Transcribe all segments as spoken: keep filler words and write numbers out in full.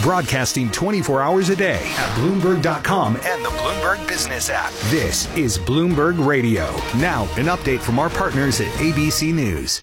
broadcasting twenty-four hours a day at Bloomberg dot com and the Bloomberg Business app. This is Bloomberg Radio. Now, an update from our partners at A B C News.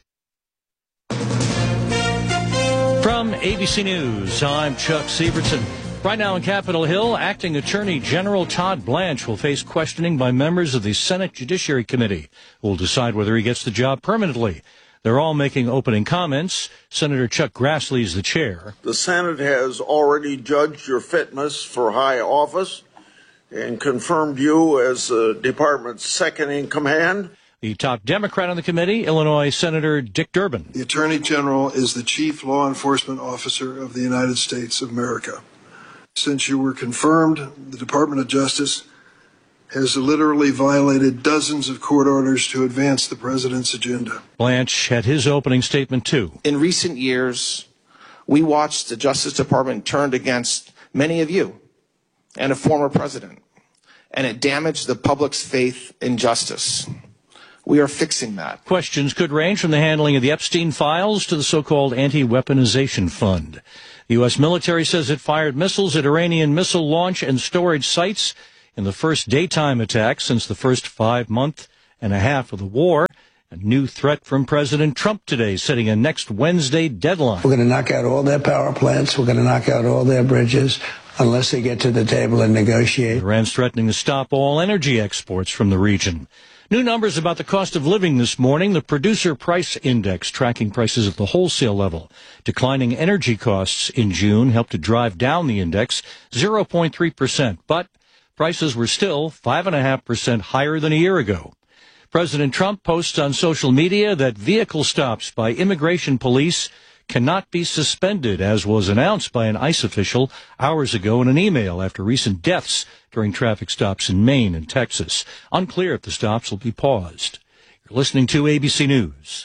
From A B C News, I'm Chuck Sievertson. Right now in Capitol Hill, Acting Attorney General Todd Blanche will face questioning by members of the Senate Judiciary Committee, who will decide whether he gets the job permanently. They're all making opening comments. Senator Chuck Grassley is the chair. The Senate has already judged your fitness for high office and confirmed you as the department's second in command. The top Democrat on the committee, Illinois Senator Dick Durbin. The Attorney General is the chief law enforcement officer of the United States of America. Since you were confirmed, the Department of Justice has literally violated dozens of court orders to advance the president's agenda. Blanche had his opening statement, too. In recent years, we watched the Justice Department turned against many of you and a former president, and it damaged the public's faith in justice. We are fixing that. Questions could range from the handling of the Epstein files to the so-called anti-weaponization fund. The U S military says it fired missiles at Iranian missile launch and storage sites in the first daytime attack since the first five-month and a half of the war. A new threat from President Trump today, setting a next Wednesday deadline. We're going to knock out all their power plants. We're going to knock out all their bridges unless they get to the table and negotiate. Iran's threatening to stop all energy exports from the region. New numbers about the cost of living this morning. The Producer Price Index, tracking prices at the wholesale level. Declining energy costs in June helped to drive down the index zero point three percent, but prices were still five point five percent higher than a year ago. President Trump posts on social media that vehicle stops by immigration police cannot be suspended, as was announced by an ICE official hours ago in an email after recent deaths during traffic stops in Maine and Texas. Unclear if the stops will be paused. You're listening to A B C News.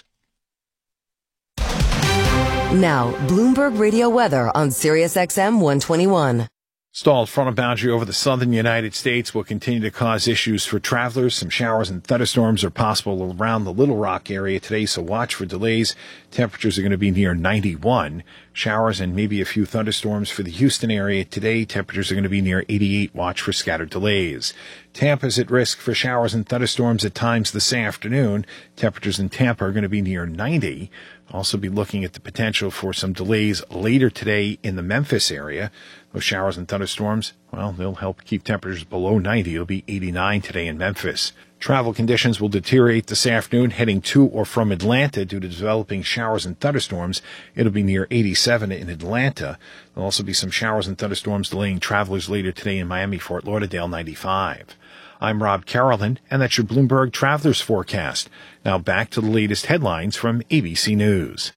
Now, Bloomberg Radio weather on Sirius X M one twenty-one. Stalled frontal boundary over the southern United States will continue to cause issues for travelers. Some showers and thunderstorms are possible around the Little Rock area today, so watch for delays. Temperatures are going to be near ninety-one. Showers and maybe a few thunderstorms for the Houston area today. Temperatures are going to be near eighty-eight. Watch for scattered delays. Tampa's at risk for showers and thunderstorms at times this afternoon. Temperatures in Tampa are going to be near ninety. Also be looking at the potential for some delays later today in the Memphis area. Those showers and thunderstorms, well, they'll help keep temperatures below ninety. It'll be eighty-nine today in Memphis. Travel conditions will deteriorate this afternoon heading to or from Atlanta due to developing showers and thunderstorms. It'll be near eighty-seven in Atlanta. There'll also be some showers and thunderstorms delaying travelers later today in Miami, Fort Lauderdale, ninety-five. I'm Rob Carolyn, and that's your Bloomberg Travelers Forecast. Now back to the latest headlines from A B C News.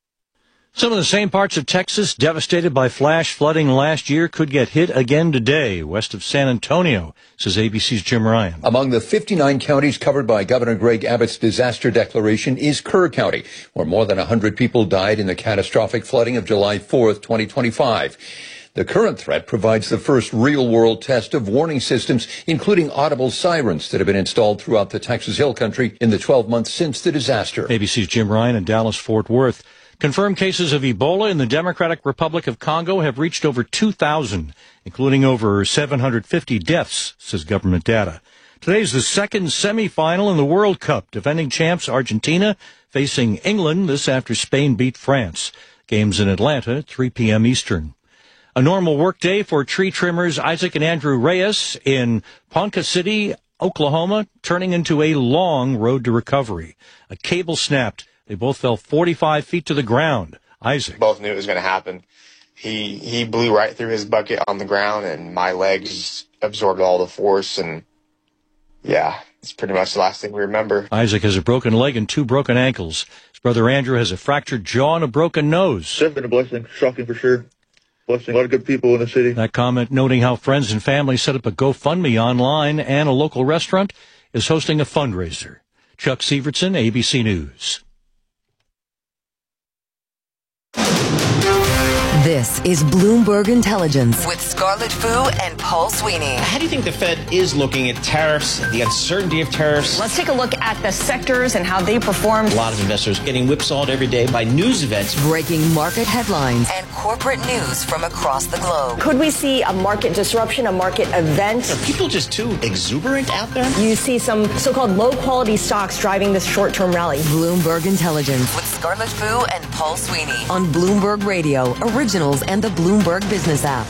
Some of the same parts of Texas devastated by flash flooding last year could get hit again today, west of San Antonio, says A B C's Jim Ryan. Among the fifty-nine counties covered by Governor Greg Abbott's disaster declaration is Kerr County, where more than one hundred people died in the catastrophic flooding of July fourth, twenty twenty-five. The current threat provides the first real-world test of warning systems, including audible sirens that have been installed throughout the Texas Hill Country in the twelve months since the disaster. A B C's Jim Ryan in Dallas-Fort Worth. Confirmed cases of Ebola in the Democratic Republic of Congo have reached over two thousand, including over seven hundred fifty deaths, says government data. Today's the second semifinal in the World Cup. Defending champs Argentina facing England this after Spain beat France. Games in Atlanta, three p.m. Eastern. A normal workday for tree trimmers Isaac and Andrew Reyes in Ponca City, Oklahoma, turning into a long road to recovery. A cable snapped. They both fell forty-five feet to the ground. Isaac. Both knew it was going to happen. He he blew right through his bucket on the ground, and my legs absorbed all the force, and yeah, it's pretty much the last thing we remember. Isaac has a broken leg and two broken ankles. His brother Andrew has a fractured jaw and a broken nose. It's been a blessing, shocking for sure. Blessing a lot of good people in the city. That comment noting how friends and family set up a GoFundMe online, and a local restaurant is hosting a fundraiser. Chuck Sievertson, A B C News. This is Bloomberg Intelligence with Scarlett Fu and Paul Sweeney. How do you think the Fed is looking at tariffs, the uncertainty of tariffs? Let's take a look at the sectors and how they performed. A lot of investors getting whipsawed every day by news events. Breaking market headlines and corporate news from across the globe. Could we see a market disruption, a market event? Are people just too exuberant out there? You see some so-called low-quality stocks driving this short-term rally. Bloomberg Intelligence with Scarlett Fu and Paul Sweeney on Bloomberg Radio, Originals, and the Bloomberg Business app.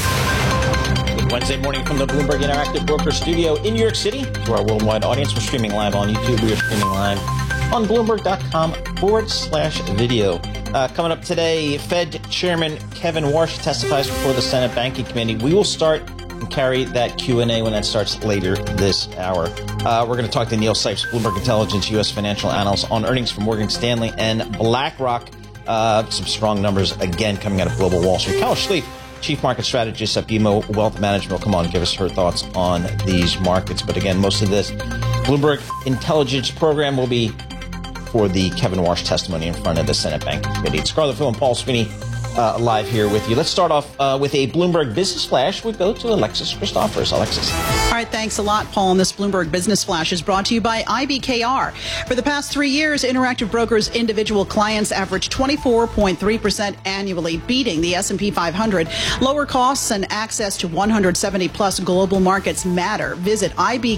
Wednesday morning from the Bloomberg Interactive Broker Studio in New York City. To our worldwide audience, we're streaming live on YouTube. We are streaming live on Bloomberg.com forward slash video. Uh, coming up today, Fed Chairman Kevin Warsh testifies before the Senate Banking Committee. We will start and carry that Q and A when that starts later this hour. Uh, we're going to talk to Neil Sipes, Bloomberg Intelligence U S financial analyst, on earnings from Morgan Stanley and BlackRock. Uh, some strong numbers again coming out of Global Wall Street. Carol Schlief, Chief Market Strategist at B M O Wealth Management, will come on and give us her thoughts on these markets. But again, most of this Bloomberg Intelligence program will be for the Kevin Warsh testimony in front of the Senate Banking Committee. It's Scarlett Fu and Paul Sweeney uh, live here with you. Let's start off uh, with a Bloomberg Business Flash. We go to Alexis Christophers. Alexis. All right, thanks a lot, Paul. And this Bloomberg Business Flash is brought to you by I B K R. For the past three years, Interactive Brokers' individual clients averaged twenty-four point three percent annually, beating the S and P five hundred. Lower costs and access to one hundred seventy plus global markets matter. Visit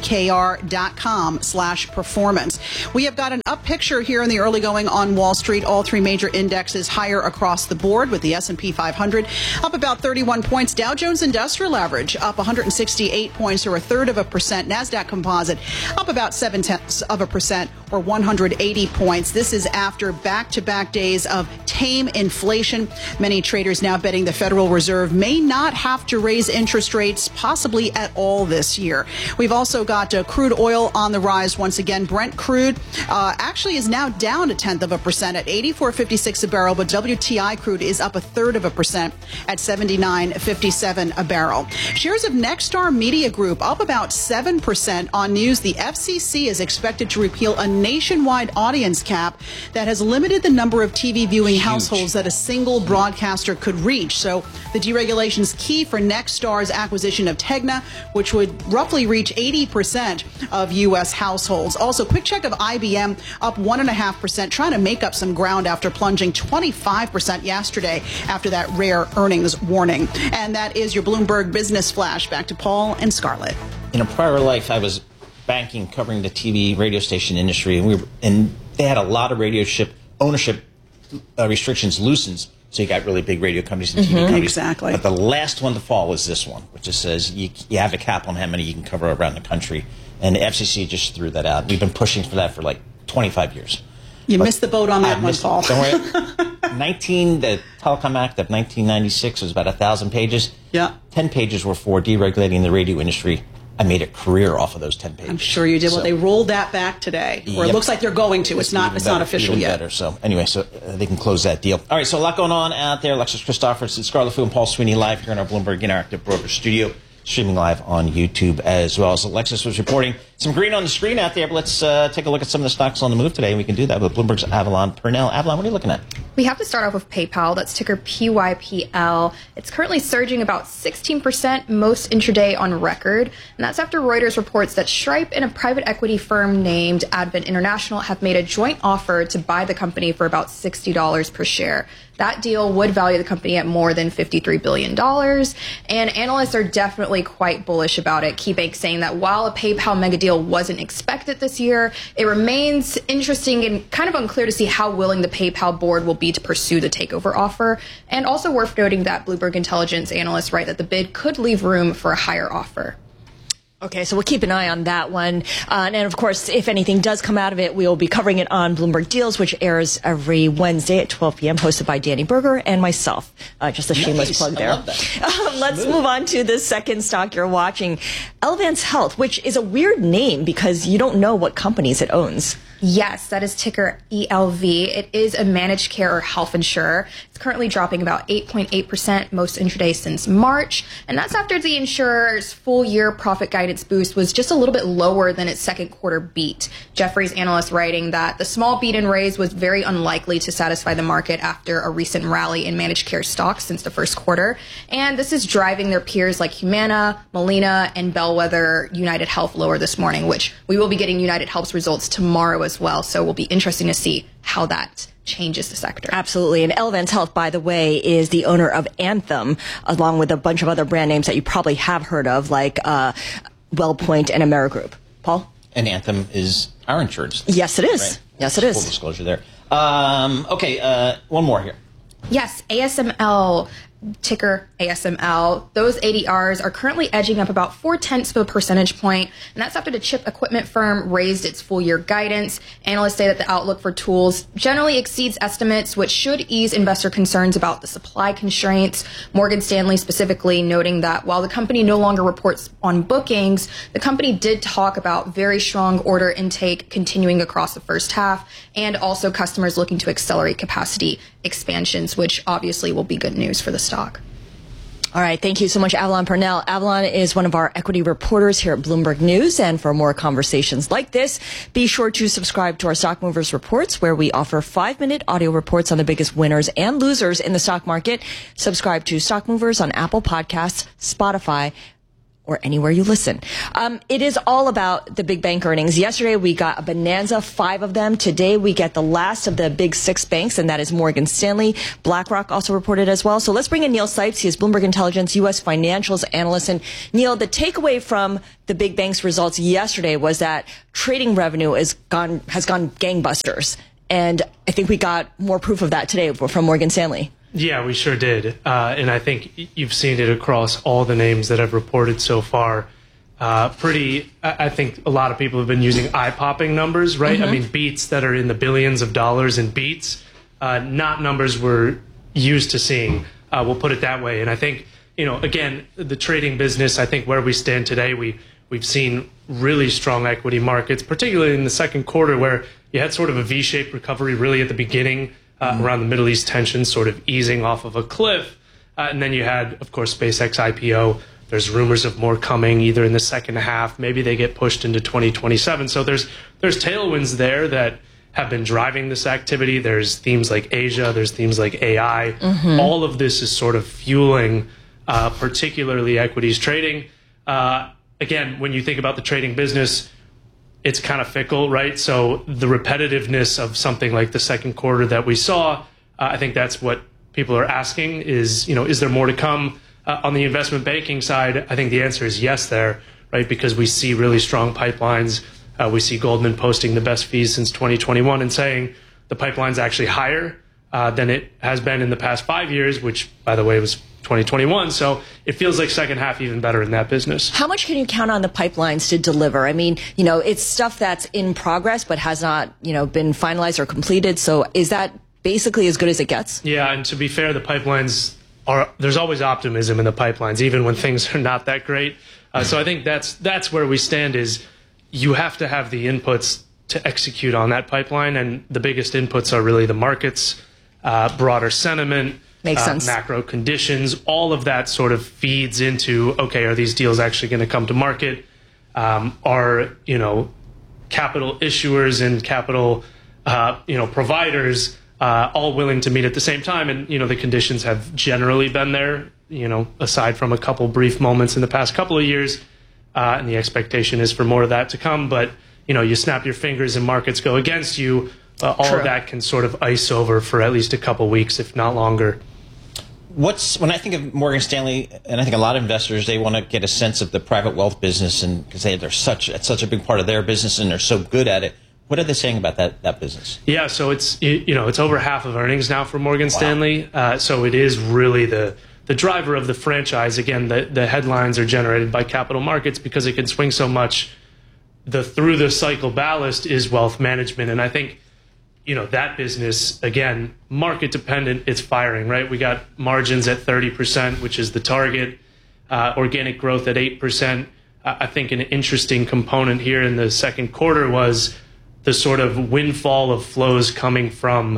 ibkr.com slash performance. We have got an up picture here in the early going on Wall Street. All three major indexes higher across the board, with the S and P five hundred up about thirty-one points. Dow Jones Industrial Average up one hundred sixty-eight points, or a third of a percent. NASDAQ Composite up about seven tenths of a percent, or one hundred eighty points. This is after back-to-back days of tame inflation. Many traders now betting the Federal Reserve may not have to raise interest rates possibly at all this year. We've also got uh, crude oil on the rise once again. Brent crude uh, actually is now down a tenth of a percent at eighty-four fifty-six a barrel, but W T I crude is up a third of a percent at seventy-nine fifty-seven a barrel. Shares of Nexstar Media Group up about seven percent on news the F C C is expected to repeal a nationwide audience cap that has limited the number of T V viewing Huge. households that a single broadcaster could reach. So the deregulation is key for Nexstar's acquisition of Tegna, which would roughly reach eighty percent of U S households. Also, quick check of I B M up one point five percent, trying to make up some ground after plunging twenty-five percent yesterday after that rare earnings warning. And that is your Bloomberg Business Flash. Back to Paul and Scarlett. In a prior life, I was banking, covering the T V radio station industry, and we were, and they had a lot of radio ship ownership uh, restrictions loosened, so you got really big radio companies and T V mm-hmm, companies. Exactly. But the last one to fall was this one, which just says you, you have a cap on how many you can cover around the country, and the F C C just threw that out. We've been pushing for that for like twenty-five years. You but missed the boat on that I one, Paul. Don't worry. nineteen the Telecom Act of nineteen ninety-six was about a thousand pages. Yeah. Ten pages were for deregulating the radio industry. I made a career off of those ten pages. I'm sure you did. So, well, they rolled that back today, or yep. it looks like they're going to. It's, it's not. It's better, not official even yet. Better. So anyway, so uh, they can close that deal. All right. So a lot going on out there. Alexis Christophers and Scarlett Fu and Paul Sweeney live here in our Bloomberg Interactive Broker Studio, streaming live on YouTube as well. As Alexis was reporting, some green on the screen out there. But let's uh, take a look at some of the stocks on the move today, and we can do that with Bloomberg's Avalon Purnell. Avalon, what are you looking at? We have to start off with PayPal. That's ticker P Y P L. It's currently surging about sixteen percent, most intraday on record. And that's after Reuters reports that Stripe and a private equity firm named Advent International have made a joint offer to buy the company for about sixty dollars per share. That deal would value the company at more than fifty-three billion dollars. And analysts are definitely quite bullish about it. KeyBank saying that while a PayPal mega deal wasn't expected this year, it remains interesting and kind of unclear to see how willing the PayPal board will be to pursue the takeover offer. And also worth noting that Bloomberg Intelligence analysts write that the bid could leave room for a higher offer. Okay, so we'll keep an eye on that one. Uh, and of course, if anything does come out of it, we'll be covering it on Bloomberg Deals, which airs every Wednesday at twelve p.m., hosted by Danny Berger and myself. Uh, just a shameless nice. plug there. I love that. Um, let's move on to the second stock you're watching, Elevance Health, which is a weird name because you don't know what companies it owns. Yes, that is ticker E L V. It is a managed care or health insurer. It's It's currently dropping about eight point eight percent most intraday since March. And that's after the insurer's full year profit guidance boost was just a little bit lower than its second quarter beat. Jefferies analyst writing that the small beat and raise was very unlikely to satisfy the market after a recent rally in managed care stocks since the first quarter. And this is driving their peers like Humana, Molina, and Bellwether United Health lower this morning, which we will be getting United Health's results tomorrow as well. So it will be interesting to see how that changes the sector. Absolutely. And Elevance Health, by the way, is the owner of Anthem, along with a bunch of other brand names that you probably have heard of, like uh, WellPoint and Amerigroup. Paul? And Anthem is our insurance. Yes, it is. Right? Yes, it is. Full disclosure there. Um, okay, uh, one more here. Yes, A S M L, ticker A S M L. Those A D Rs are currently edging up about four tenths of a percentage point, and that's after the chip equipment firm raised its full year guidance. Analysts say that the outlook for tools generally exceeds estimates, which should ease investor concerns about the supply constraints. Morgan Stanley specifically noting that while the company no longer reports on bookings, the company did talk about very strong order intake continuing across the first half, and also customers looking to accelerate capacity expansions, which obviously will be good news for the stock. All right. Thank you so much, Avalon Purnell. Avalon is one of our equity reporters here at Bloomberg News. And for more conversations like this, be sure to subscribe to our Stock Movers Reports, where we offer five-minute audio reports on the biggest winners and losers in the stock market. Subscribe to Stock Movers on Apple Podcasts, Spotify, or anywhere you listen. Um, it is all about the big bank earnings. Yesterday, we got a bonanza, five of them. Today, we get the last of the big six banks, and that is Morgan Stanley. BlackRock also reported as well. So let's bring in Neil Sipes. He is Bloomberg Intelligence U S financials analyst. And Neil, the takeaway from the big banks results yesterday was that trading revenue is gone, has gone gangbusters. And I think we got more proof of that today from Morgan Stanley. Yeah, we sure did. Uh, and I think you've seen it across all the names that have reported so far. Uh, pretty, I think a lot of people have been using eye-popping numbers, right? Mm-hmm. I mean, beats that are in the billions of dollars in beats, uh, not numbers we're used to seeing. Uh, we'll put it that way. And I think, you know, again, the trading business, I think where we stand today, we, we've seen really strong equity markets, particularly in the second quarter where you had sort of a V-shaped recovery really at the beginning. Uh, mm-hmm. around the Middle East tensions sort of easing off of a cliff. Uh, and then you had, of course, SpaceX I P O. There's rumors of more coming either in the second half. Maybe they get pushed into twenty twenty-seven. So there's there's tailwinds there that have been driving this activity. There's themes like Asia. There's themes like A I. Mm-hmm. All of this is sort of fueling uh, particularly equities trading. Uh, again, when you think about the trading business, it's kind of fickle, right? So the repetitiveness of something like the second quarter that we saw, uh, I think that's what people are asking is, you know, is there more to come? Uh, on the investment banking side, I think the answer is yes there, right? Because we see really strong pipelines. Uh, we see Goldman posting the best fees since twenty twenty-one and saying the pipeline's actually higher uh, than it has been in the past five years, which, by the way, was twenty twenty-one. So it feels like second half even better in that business. How much can you count on the pipelines to deliver? I mean, you know, it's stuff that's in progress but has not, you know, been finalized or completed. So is that basically as good as it gets? Yeah, and to be fair, the pipelines are, there's always optimism in the pipelines, even when things are not that great. Uh, so I think that's that's where we stand is you have to have the inputs to execute on that pipeline. And the biggest inputs are really the markets, uh, broader sentiment, Makes uh, sense. macro conditions, all of that sort of feeds into, okay, are these deals actually going to come to market? Um, are, you know, capital issuers and capital, uh, you know, providers uh, all willing to meet at the same time? And, you know, the conditions have generally been there, you know, aside from a couple brief moments in the past couple of years. Uh, and the expectation is for more of that to come. But, you know, you snap your fingers and markets go against you. Uh, all True. of that can sort of ice over for at least a couple weeks, if not longer. What's when I think of Morgan Stanley, and I think a lot of investors, they want to get a sense of the private wealth business, and because they they're such it's such a big part of their business, and they're so good at it. What are they saying about that that business? Yeah, so it's you know it's over half of earnings now for Morgan wow. Stanley. Uh, so it is really the the driver of the franchise. Again, the the headlines are generated by capital markets because it can swing so much. The through the cycle ballast is wealth management, and I think. You know, that business, again, market dependent, it's firing, right? We got margins at thirty percent, which is the target, uh, organic growth at eight percent. Uh, I think an interesting component here in the second quarter was the sort of windfall of flows coming from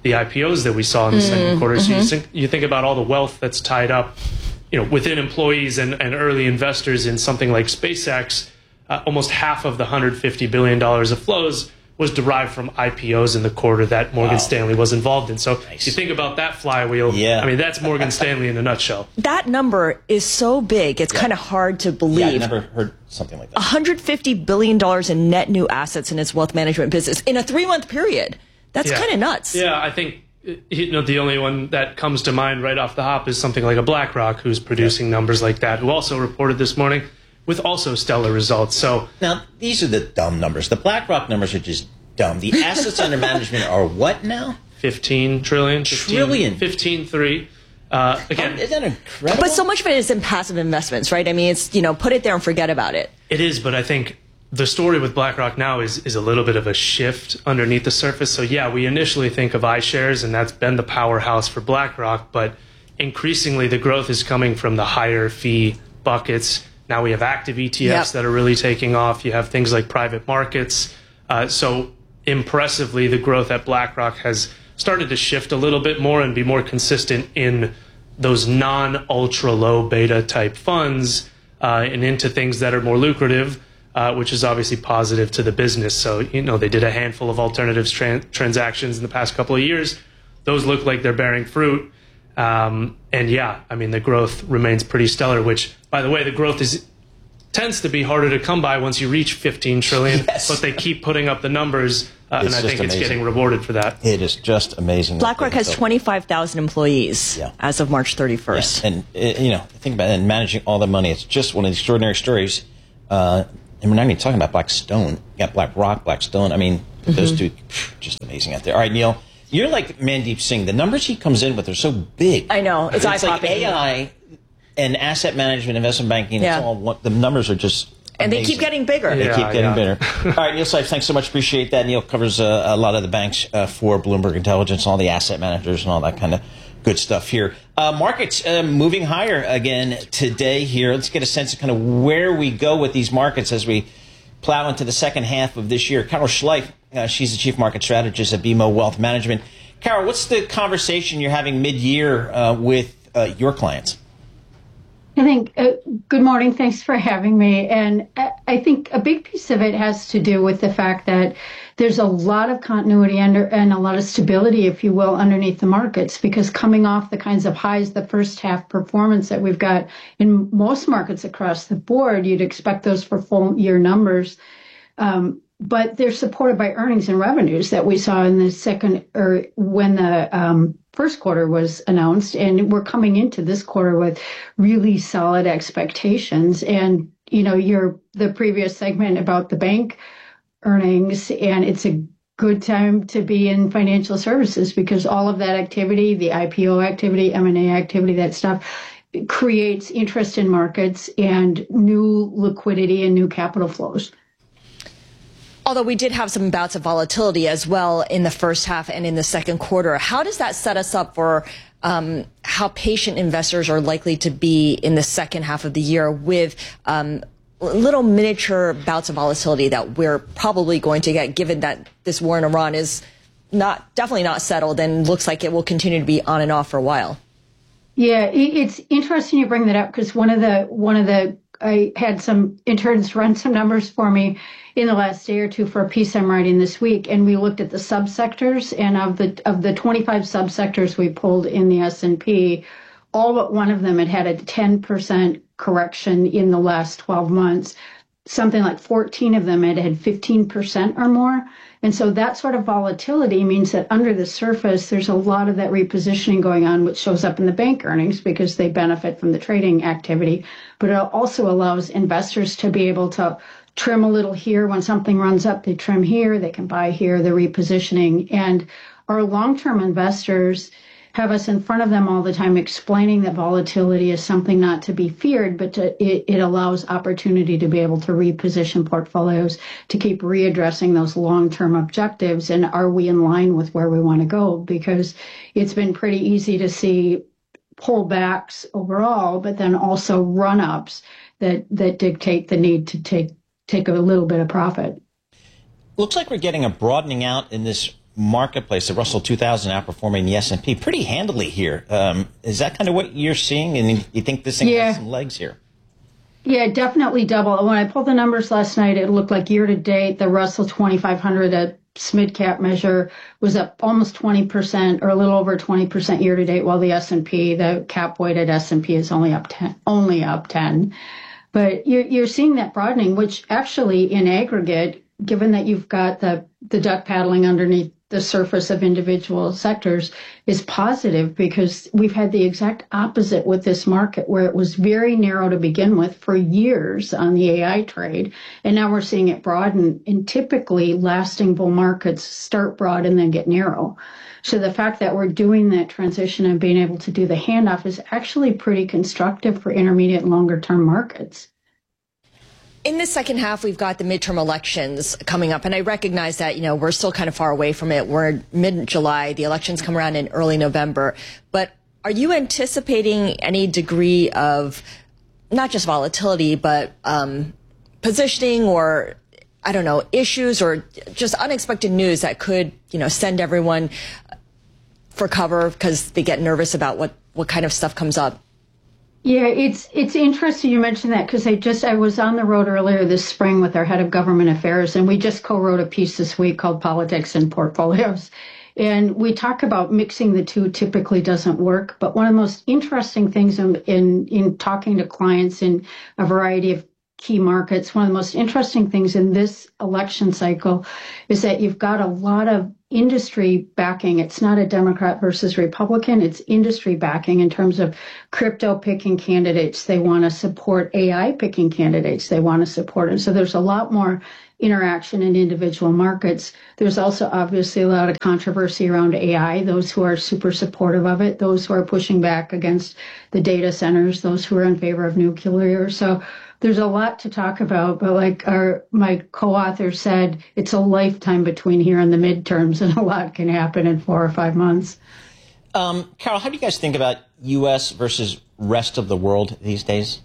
the I P Os that we saw in the mm, second quarter. Mm-hmm. So you think, you think about all the wealth that's tied up, you know, within employees and, and early investors in something like SpaceX. Uh, almost half of the one hundred fifty billion dollars of flows was derived from I P Os in the quarter that Morgan wow. Stanley was involved in. So nice. You think about that flywheel. Yeah. I mean, that's Morgan Stanley in a nutshell. That number is so big, it's yeah. kind of hard to believe. Yeah, I've never heard something like that. one hundred fifty billion dollars in net new assets in its wealth management business in a three-month period. That's yeah. kind of nuts. Yeah, I think you know the only one that comes to mind right off the hop is something like a BlackRock, who's producing yeah. numbers like that, who also reported this morning with also stellar results. So now, these are the dumb numbers. The BlackRock numbers are just dumb. The assets under management are what now? fifteen trillion. fifteen, Trillion. fifteen three. Uh, again, isn't that incredible? But so much of it is in passive investments, right? I mean, it's, you know, put it there and forget about it. It is, but I think the story with BlackRock now is, is a little bit of a shift underneath the surface. So yeah, we initially think of iShares, and that's been the powerhouse for BlackRock, but increasingly the growth is coming from the higher fee buckets. Now we have active E T Fs yep. that are really taking off. You have things like private markets. Uh, so impressively, the growth at BlackRock has started to shift a little bit more and be more consistent in those non-ultra low beta type funds uh, and into things that are more lucrative, uh, which is obviously positive to the business. So, you know, they did a handful of alternatives tran- transactions in the past couple of years. Those look like they're bearing fruit. Um, and yeah, I mean, the growth remains pretty stellar, which, by the way, the growth is tends to be harder to come by once you reach fifteen trillion, yes. but they keep putting up the numbers, uh, and I think amazing. It's getting rewarded for that. It is just amazing. BlackRock has twenty-five thousand employees yeah. as of March thirty-first. Yeah. And, uh, you know, think about it, and managing all the money. It's just one of the extraordinary stories. Uh, and we're not even talking about Blackstone. You got BlackRock, Blackstone. I mean, mm-hmm. those two, just amazing out there. All right, Neil. You're like Mandeep Singh. The numbers he comes in with are so big. I know. It's, it's like A I and asset management, investment banking. Yeah. It's all what the numbers are just and amazing. They keep getting bigger. They yeah, keep getting yeah. bigger. All right, Neil Seif, thanks so much. Appreciate that. Neil covers uh, a lot of the banks uh, for Bloomberg Intelligence, all the asset managers and all that kind of good stuff here. Uh, markets uh, moving higher again today here. Let's get a sense of kind of where we go with these markets as we plow into the second half of this year. Carol Schleif, uh, she's the chief market strategist at B M O Wealth Management. Carol, what's the conversation you're having mid-year uh, with uh, your clients? I think, uh, good morning. Thanks for having me. And I think a big piece of it has to do with the fact that there's a lot of continuity under, and a lot of stability, if you will, underneath the markets, because coming off the kinds of highs, the first half performance that we've got in most markets across the board, you'd expect those for full year numbers. Um, but they're supported by earnings and revenues that we saw in the second, or when the um, first quarter was announced. And we're coming into this quarter with really solid expectations. And, you know, your the previous segment about the bank earnings, and it's a good time to be in financial services because all of that activity, the I P O activity, M and A activity, that stuff creates interest in markets and new liquidity and new capital flows. Although we did have some bouts of volatility as well in the first half and in the second quarter. How does that set us up for um, how patient investors are likely to be in the second half of the year with um, little miniature bouts of volatility that we're probably going to get, given that this war in Iran is not definitely not settled and looks like it will continue to be on and off for a while? Yeah, it's interesting you bring that up because one of the one of the I had some interns run some numbers for me in the last day or two for a piece I'm writing this week, and we looked at the subsectors, and of the of the twenty-five subsectors we pulled in the S and P, all but one of them had had a ten percent correction in the last twelve months. Something like fourteen of them had had fifteen percent or more. And so that sort of volatility means that under the surface, there's a lot of that repositioning going on, which shows up in the bank earnings because they benefit from the trading activity. But it also allows investors to be able to trim a little here. When something runs up, they trim here, they can buy here, the repositioning. And our long-term investors have us in front of them all the time explaining that volatility is something not to be feared, but to, it, it allows opportunity to be able to reposition portfolios, to keep readdressing those long-term objectives. And are we in line with where we want to go? Because it's been pretty easy to see pullbacks overall, but then also run-ups that, that dictate the need to take take a little bit of profit. Looks like we're getting a broadening out in this marketplace, the Russell two thousand outperforming the S and P pretty handily here. Um, is that kind of what you're seeing? And you think this thing yeah. has some legs here? Yeah, definitely double. When I pulled the numbers last night, it looked like year to date, the Russell twenty-five hundred at SMID cap measure was up almost twenty percent or a little over twenty percent year to date, while the S and P, the cap weighted S and P is only up ten, only up ten. But you're, you're seeing that broadening, which actually in aggregate, given that you've got the, the duck paddling underneath the surface of individual sectors, is positive, because we've had the exact opposite with this market, where it was very narrow to begin with for years on the A I trade. And now we're seeing it broaden, and typically lasting bull markets start broad and then get narrow. So the fact that we're doing that transition and being able to do the handoff is actually pretty constructive for intermediate and longer term markets. In the second half, we've got the midterm elections coming up, and I recognize that, you know, we're still kind of far away from it. We're mid-July. The elections come around in early November. But are you anticipating any degree of not just volatility, but um, positioning or, I don't know, issues or just unexpected news that could, you know, send everyone for cover because they get nervous about what, what kind of stuff comes up? Yeah, it's it's interesting you mentioned that, because I just I was on the road earlier this spring with our head of government affairs, and we just co-wrote a piece this week called Politics and Portfolios. And we talk about mixing the two typically doesn't work. But one of the most interesting things in in, in talking to clients in a variety of key markets, one of the most interesting things in this election cycle is that you've got a lot of industry backing. It's not a Democrat versus Republican. It's industry backing in terms of crypto picking candidates. They want to support A I picking candidates. They want to support it. So there's a lot more interaction in individual markets. There's also obviously a lot of controversy around A I, those who are super supportive of it, those who are pushing back against the data centers, those who are in favor of nuclear. So there's a lot to talk about, but like our my co-author said, it's a lifetime between here and the midterms, and a lot can happen in four or five months. Um, Carol, how do you guys think about U S versus rest of the world these days?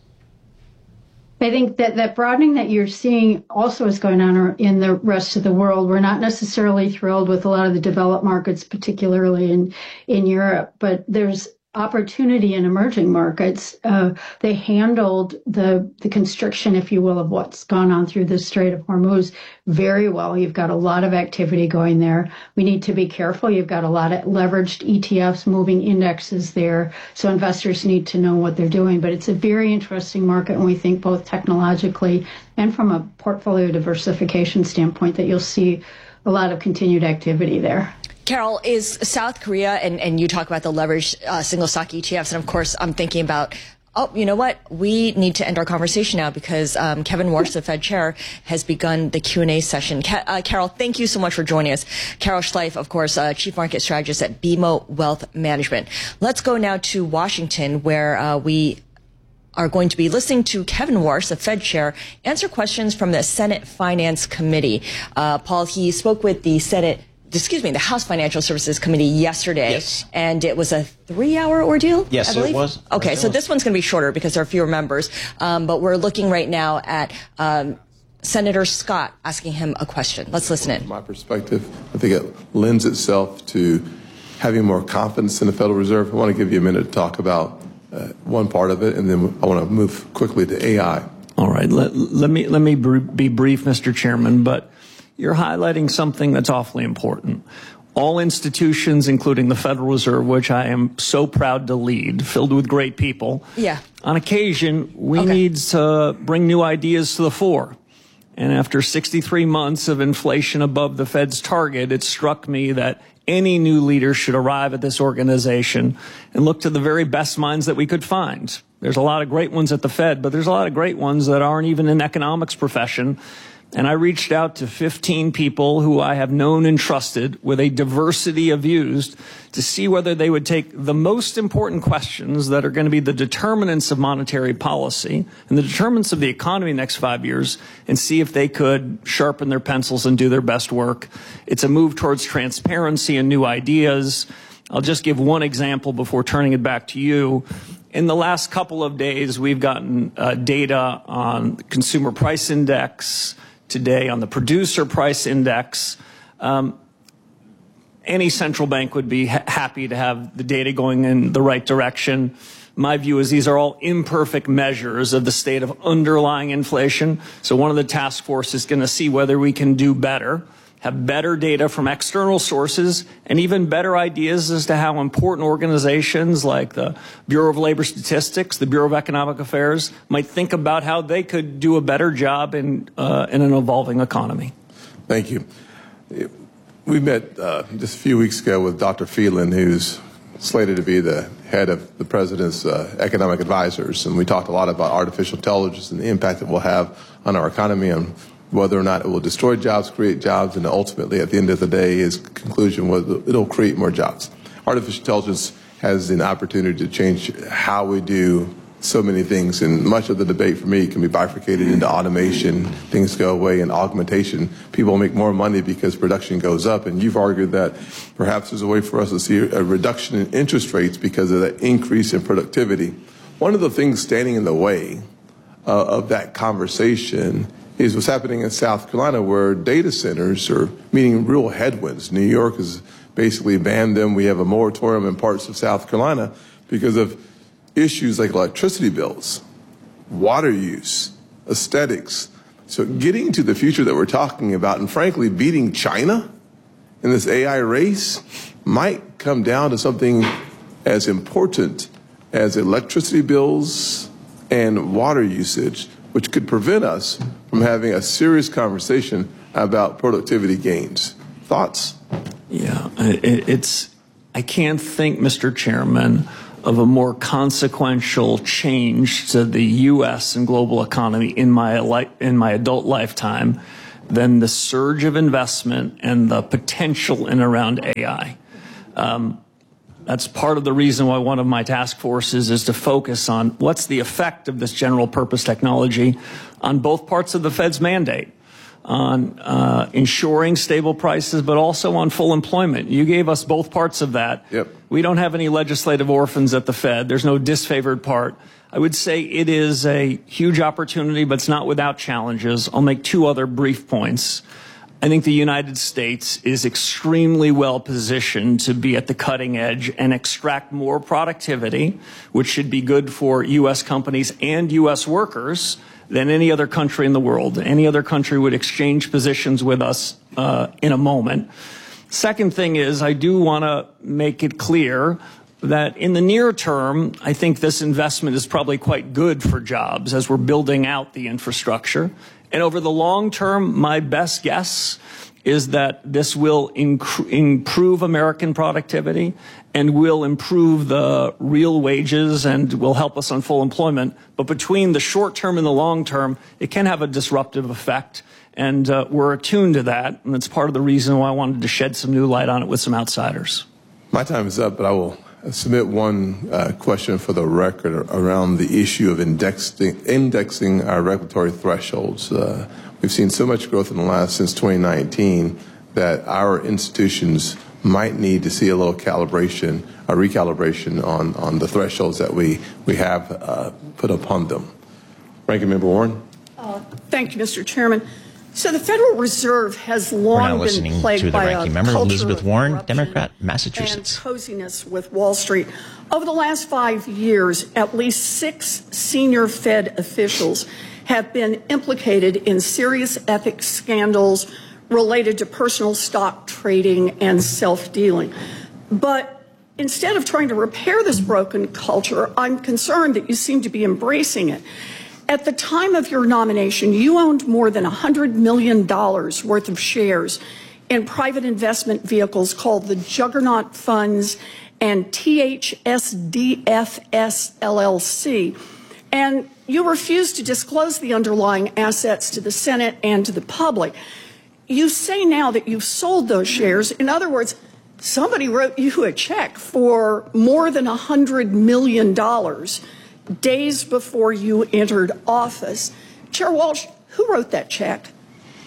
I think that that broadening that you're seeing also is going on in the rest of the world. We're not necessarily thrilled with a lot of the developed markets, particularly in, in Europe, but there's opportunity in emerging markets. Uh, they handled the the constriction, if you will, of what's gone on through the Strait of Hormuz very well. You've got a lot of activity going there. We need to be careful. You've got a lot of leveraged E T Fs moving indexes there. So investors need to know what they're doing. But it's a very interesting market, and we think both technologically and from a portfolio diversification standpoint that you'll see a lot of continued activity there. Carol, is South Korea, and, and you talk about the leveraged uh, single stock E T Fs, and of course I'm thinking about, oh, you know what? We need to end our conversation now because um, Kevin Warsh, the Fed chair, has begun the Q and A session. Ca- uh, Carol, thank you so much for joining us. Carol Schleif, of course, uh, Chief Market Strategist at B M O Wealth Management. Let's go now to Washington, where uh, we are going to be listening to Kevin Warsh, the Fed chair, answer questions from the Senate Finance Committee. Uh, Paul, he spoke with the Senate excuse me, the House Financial Services Committee yesterday. Yes. And it was a three-hour ordeal, yes, I believe? it was. Okay, yes, so was. this one's going to be shorter because there are fewer members. Um, but we're looking right now at um, Senator Scott asking him a question. Let's listen in. From my perspective, I think it lends itself to having more confidence in the Federal Reserve. I want to give you a minute to talk about uh, one part of it, and then I want to move quickly to A I. All right, let, let me, let me be brief, Mister Chairman, but you're highlighting something that's awfully important. All institutions, including the Federal Reserve, which I am so proud to lead, filled with great people. Yeah. On occasion, we okay. need to bring new ideas to the fore. And after sixty-three months of inflation above the Fed's target, it struck me that any new leader should arrive at this organization and look to the very best minds that we could find. There's a lot of great ones at the Fed, but there's a lot of great ones that aren't even in the economics profession. And I reached out to fifteen people who I have known and trusted with a diversity of views to see whether they would take the most important questions that are going to be the determinants of monetary policy and the determinants of the economy in the next five years and see if they could sharpen their pencils and do their best work. It's a move towards transparency and new ideas. I'll just give one example before turning it back to you. In the last couple of days, we've gotten uh, data on the Consumer Price Index, today on the Producer Price Index. Um, any central bank would be ha- happy to have the data going in the right direction. My view is these are all imperfect measures of the state of underlying inflation. So one of the task force is going to see whether we can do better, have better data from external sources, and even better ideas as to how important organizations like the Bureau of Labor Statistics, the Bureau of Economic Affairs, might think about how they could do a better job in, uh, in an evolving economy. Thank you. We met uh, just a few weeks ago with Doctor Phelan, who's slated to be the head of the president's uh, economic advisors, and we talked a lot about artificial intelligence and the impact it will have on our economy and whether or not it will destroy jobs, create jobs, and ultimately, at the end of the day, his conclusion was it'll create more jobs. Artificial intelligence has an opportunity to change how we do so many things, and much of the debate for me can be bifurcated into automation. Things go away, and augmentation. People make more money because production goes up, and you've argued that perhaps there's a way for us to see a reduction in interest rates because of that increase in productivity. One of the things standing in the way uh, of that conversation is what's happening in South Carolina, where data centers are meeting real headwinds. New York has basically banned them. We have a moratorium in parts of South Carolina because of issues like electricity bills, water use, aesthetics. So getting to the future that we're talking about, and frankly, beating China in this A I race might come down to something as important as electricity bills and water usage, which could prevent us from having a serious conversation about productivity gains. Thoughts? Yeah, it, it's, I can't think, Mister Chairman, of a more consequential change to the U S and global economy in my li- in my adult lifetime than the surge of investment and the potential in around A I. Um, that's part of the reason why one of my task forces is to focus on what's the effect of this general purpose technology on both parts of the Fed's mandate, on uh, ensuring stable prices, but also on full employment. You gave us both parts of that. Yep. We don't have any legislative orphans at the Fed. There's no disfavored part. I would say it is a huge opportunity, but it's not without challenges. I'll make two other brief points. I think the United States is extremely well positioned to be at the cutting edge and extract more productivity, which should be good for U S companies and U S workers, than any other country in the world. Any other country would exchange positions with us uh, in a moment. Second thing is, I do want to make it clear that in the near term, I think this investment is probably quite good for jobs as we're building out the infrastructure. And over the long term, my best guess is that this will inc- improve American productivity and will improve the real wages and will help us on full employment. But between the short term and the long term, it can have a disruptive effect. And uh, we're attuned to that. And it's part of the reason why I wanted to shed some new light on it with some outsiders. My time is up, but I will submit one uh, question for the record around the issue of indexing, indexing our regulatory thresholds. Uh, we've seen so much growth in the last, since twenty nineteen, that our institutions might need to see a little calibration, a recalibration on, on the thresholds that we, we have uh, put upon them. Ranking Member Warren. Uh, thank you, Mister Chairman. So the Federal Reserve has long been plagued by a member, culture Elizabeth Warren, of Democrat, Massachusetts. and coziness with Wall Street. Over the last five years, at least six senior Fed officials have been implicated in serious ethics scandals related to personal stock trading and self-dealing. But instead of trying to repair this broken culture, I'm concerned that you seem to be embracing it. At the time of your nomination, you owned more than one hundred million dollars worth of shares in private investment vehicles called the Juggernaut Funds and T H S D F S L L C. And you refused to disclose the underlying assets to the Senate and to the public. You say now that you've sold those shares. In other words, somebody wrote you a check for more than one hundred million dollars days before you entered office. Chair Walsh, who wrote that check?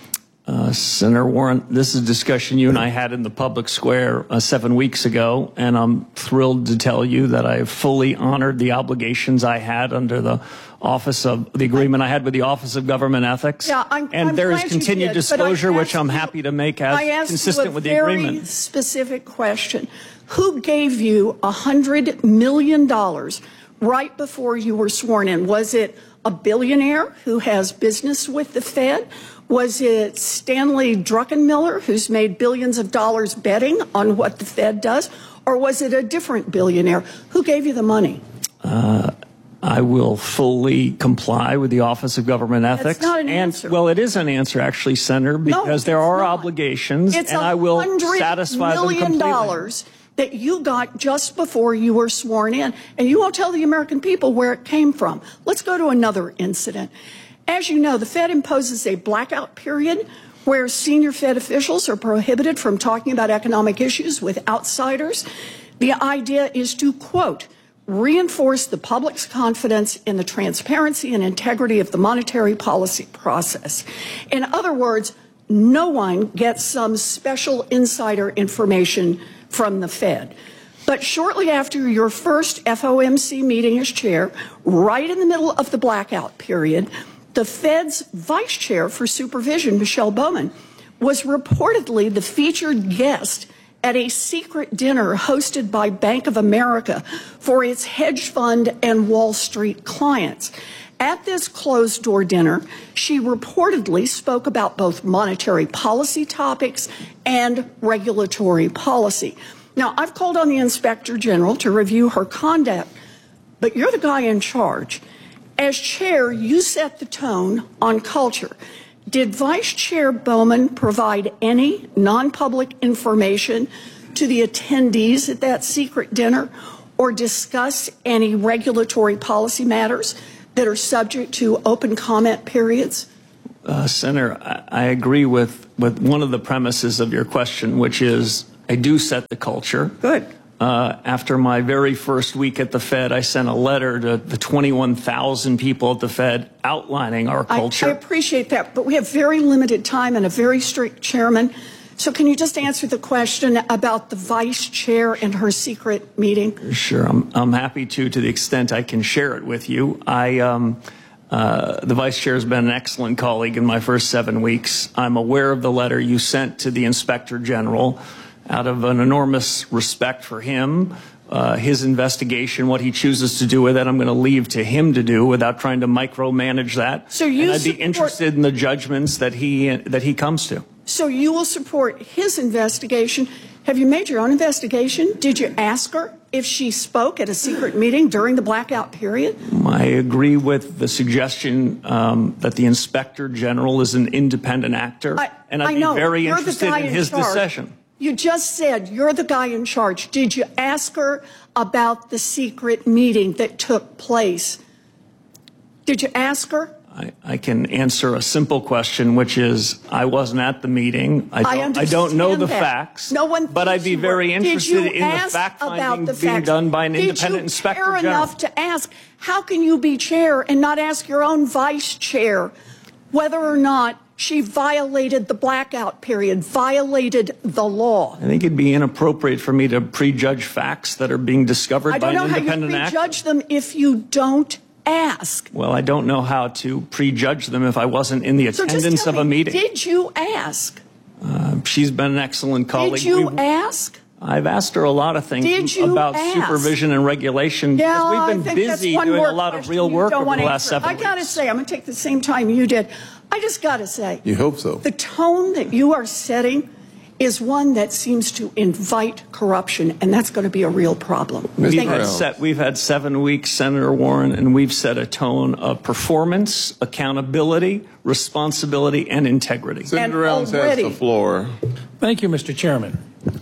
Uh, Senator Warren, this is a discussion you and I had in the public square uh, seven weeks ago, and I'm thrilled to tell you that I have fully honored the obligations I had under the Office of the agreement I had with the Office of Government Ethics. Yeah, I'm, and I'm there is glad continued you did, disclosure, which I'm you, happy to make as I asked consistent you a with the very agreement. Specific question: who gave you a hundred million dollars right before you were sworn in? Was it a billionaire who has business with the Fed? Was it Stanley Druckenmiller, who's made billions of dollars betting on what the Fed does? Or was it a different billionaire? Who gave you the money? Uh, I will fully comply with the Office of Government Ethics. That's not an and, answer. Well, it is an answer, actually, Senator, because no, there are not. obligations, it's and I will satisfy them It's one hundred million dollars that you got just before you were sworn in, and you won't tell the American people where it came from. Let's go to another incident. As you know, the Fed imposes a blackout period where senior Fed officials are prohibited from talking about economic issues with outsiders. The idea is to, quote, reinforce the public's confidence in the transparency and integrity of the monetary policy process. In other words, no one gets some special insider information from the Fed. But shortly after your first F O M C meeting as chair, right in the middle of the blackout period, the Fed's vice chair for supervision, Michelle Bowman, was reportedly the featured guest at a secret dinner hosted by Bank of America for its hedge fund and Wall Street clients. At this closed-door dinner, she reportedly spoke about both monetary policy topics and regulatory policy. Now, I've called on the Inspector General to review her conduct, but you're the guy in charge. As chair, you set the tone on culture. Did Vice Chair Bowman provide any non-public information to the attendees at that secret dinner or discuss any regulatory policy matters that are subject to open comment periods? Uh, Senator, I, I agree with, with one of the premises of your question, which is I do set the culture. Good. Uh, after my very first week at the Fed, I sent a letter to the twenty-one thousand people at the Fed outlining our culture. I, I appreciate that, but we have very limited time and a very strict chairman. So can you just answer the question about the vice chair and her secret meeting? Sure, I'm, I'm happy to, to the extent I can share it with you. I, um, uh, the vice chair has been an excellent colleague in my first seven weeks. I'm aware of the letter you sent to the Inspector General. Out of an enormous respect for him, uh, his investigation, what he chooses to do with it, I'm going to leave to him to do without trying to micromanage that. So you and I'd be support- interested in the judgments that he that he comes to. So you will support his investigation. Have you made your own investigation? Did you ask her if she spoke at a secret meeting during the blackout period? I agree with the suggestion um, that the Inspector General is an independent actor, I, and I'd I be know. very You're interested the guy in in his charge. decision. You just said you're the guy in charge. Did you ask her about the secret meeting that took place? Did you ask her? I, I can answer a simple question, which is I wasn't at the meeting. I don't, I I don't know the that. facts. No one but I'd be very interested in the fact finding the being facts? done by an Did independent you inspector care general. enough to ask? How can you be chair and not ask your own vice chair whether or not she violated the blackout period, violated the law? I think it'd be inappropriate for me to prejudge facts that are being discovered I by don't an know how you independent actor. prejudge them if you don't ask. Well, I don't know how to prejudge them if I wasn't in the So just attendance tell of a me, meeting. Did you ask? Uh, she's been an excellent colleague. Did you We've- ask? I've asked her a lot of things Did you about ask? supervision and regulation Yeah, because I we've been think that's busy one doing more a lot of question real you work don't over want the last answered. seven I weeks. gotta say, I'm gonna take the same time you did. I just gotta say, You hope so. the tone that you are setting is one that seems to invite corruption, and that's going to be a real problem. We've Thank had, you. set, we've had seven weeks, Senator Warren, and we've set a tone of performance, accountability, responsibility, and integrity. Senator Rounds has the floor. Thank you, Mister Chairman.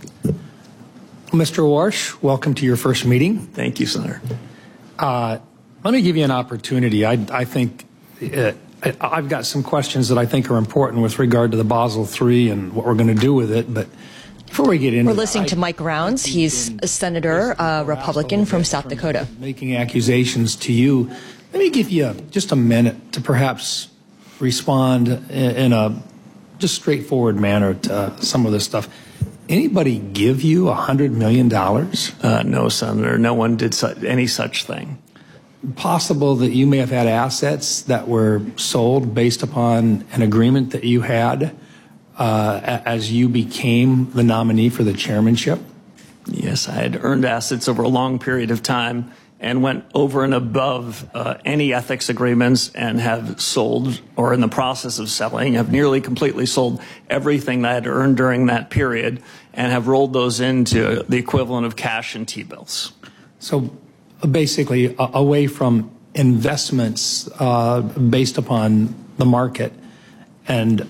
Mister Warsh, welcome to your first meeting. Thank you, Senator. Uh, let me give you an opportunity. I, I think uh, I, I've got some questions that I think are important with regard to the Basel three and what we're going to do with it, but before we get into We're listening that, to Mike Rounds. He's a senator, uh, Republican from South Dakota. Making accusations to you. Let me give you just a minute to perhaps respond in, in a just straightforward manner to uh, some of this stuff. Anybody give you one hundred million dollars? Uh, no, Senator. No one did su- any such thing. Possible that you may have had assets that were sold based upon an agreement that you had uh, as you became the nominee for the chairmanship? Yes, I had earned assets over a long period of time and went over and above uh, any ethics agreements and have sold, or in the process of selling, have nearly completely sold everything that I had earned during that period and have rolled those into the equivalent of cash and T-bills. So basically uh, away from investments uh, based upon the market and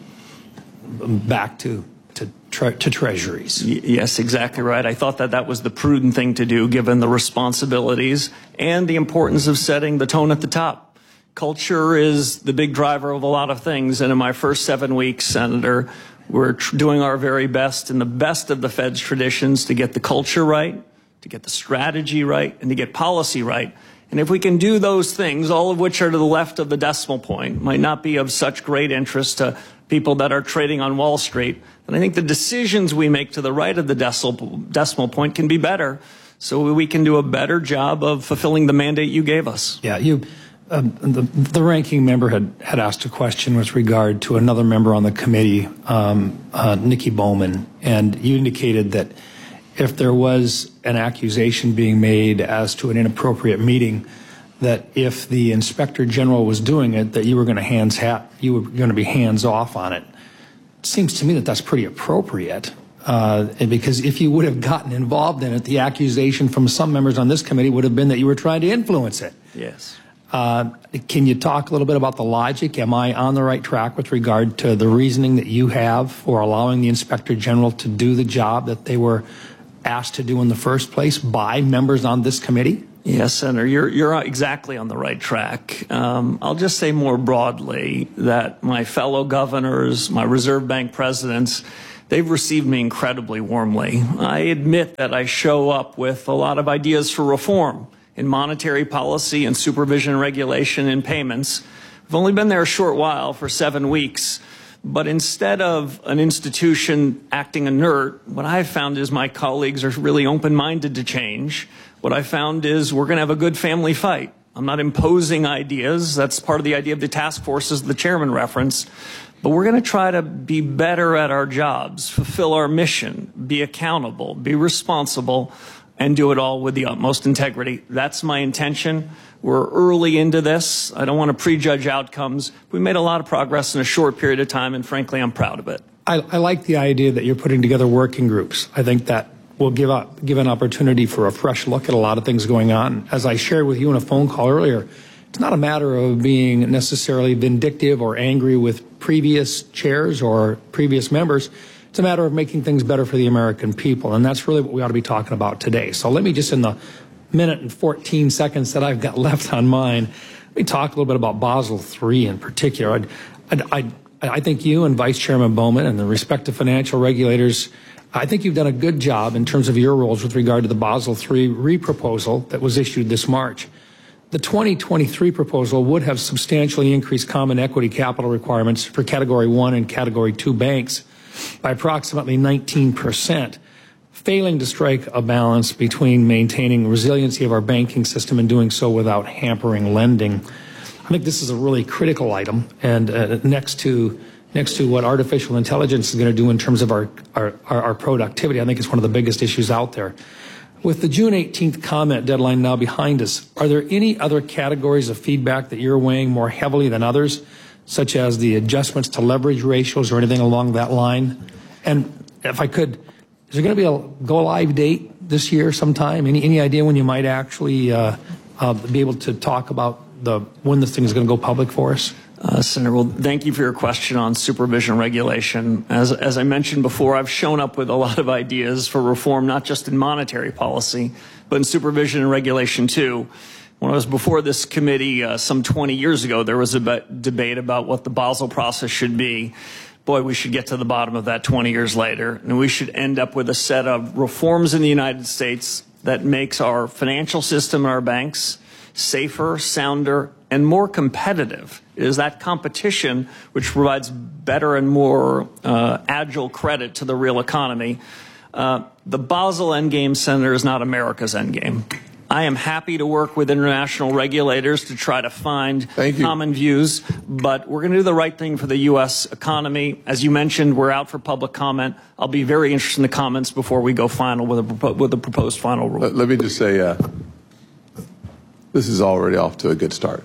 back to to, tre- to treasuries. Y- yes, exactly right. I thought that that was the prudent thing to do given the responsibilities and the importance of setting the tone at the top. Culture is the big driver of a lot of things, and in my first seven weeks, Senator, we're tr- doing our very best in the best of the Fed's traditions to get the culture right, to get the strategy right, and to get policy right. And if we can do those things, all of which are to the left of the decimal point, might not be of such great interest to people that are trading on Wall Street, then I think the decisions we make to the right of the decimal, decimal point can be better, so we can do a better job of fulfilling the mandate you gave us. Yeah, you, um, the, the ranking member had, had asked a question with regard to another member on the committee, um, uh, Nikki Bowman, and you indicated that if there was an accusation being made as to an inappropriate meeting, that if the inspector general was doing it, that you were going to hands hat, you were going to be hands off on it. It seems to me that that's pretty appropriate, uh, because if you would have gotten involved in it, the accusation from some members on this committee would have been that you were trying to influence it. Yes. Uh, can you talk a little bit about the logic? Am I on the right track with regard to the reasoning that you have for allowing the inspector general to do the job that they were asked to do in the first place by members on this committee? Yes, Senator, you're, you're exactly on the right track. Um, I'll just say more broadly that my fellow governors, my Reserve Bank presidents, they've received me incredibly warmly. I admit that I show up with a lot of ideas for reform in monetary policy and supervision and regulation and payments. I've only been there a short while, for seven weeks. But instead of an institution acting inert, what I've found is my colleagues are really open-minded to change. What I found is we're going to have a good family fight. I'm not imposing ideas. That's part of the idea of the task force, as the chairman referenced. But we're going to try to be better at our jobs, fulfill our mission, be accountable, be responsible, and do it all with the utmost integrity. That's my intention. We're early into this. I don't want to prejudge outcomes. We made a lot of progress in a short period of time, and frankly, I'm proud of it. I, I like the idea that you're putting together working groups. I think that will give, up, give an opportunity for a fresh look at a lot of things going on. As I shared with you in a phone call earlier, it's not a matter of being necessarily vindictive or angry with previous chairs or previous members. It's a matter of making things better for the American people, and that's really what we ought to be talking about today. So let me just, in the minute and fourteen seconds that I've got left on mine, let me talk a little bit about Basel three in particular. I'd, I'd, I'd, I think you and Vice Chairman Bowman and the respective financial regulators, I think you've done a good job in terms of your roles with regard to the Basel three re-proposal that was issued this March. The twenty twenty-three proposal would have substantially increased common equity capital requirements for Category one and Category two banks by approximately nineteen percent, failing to strike a balance between maintaining resiliency of our banking system and doing so without hampering lending. I think this is a really critical item, and uh, next to next to what artificial intelligence is going to do in terms of our, our, our productivity, I think it's one of the biggest issues out there. With the June eighteenth comment deadline now behind us, are there any other categories of feedback that you're weighing more heavily than others, such as the adjustments to leverage ratios or anything along that line? And if I could, is there going to be a go-live date this year sometime? Any, any idea when you might actually uh, uh, be able to talk about the when this thing is going to go public for us? Uh, Senator, well, thank you for your question on supervision regulation. As, as I mentioned before, I've shown up with a lot of ideas for reform, not just in monetary policy, but in supervision and regulation too. When I was before this committee uh, some twenty years ago, there was a debate about what the Basel process should be. Boy, we should get to the bottom of that twenty years later, and we should end up with a set of reforms in the United States that makes our financial system and our banks safer, sounder, and more competitive. It is that competition which provides better and more uh, agile credit to the real economy. Uh, the Basel Endgame Center is not America's endgame. I am happy to work with international regulators to try to find common views, but we're going to do the right thing for the U S economy. As you mentioned, we're out for public comment. I'll be very interested in the comments before we go final with a, with the proposed final rule. Let, let me just say, uh, this is already off to a good start.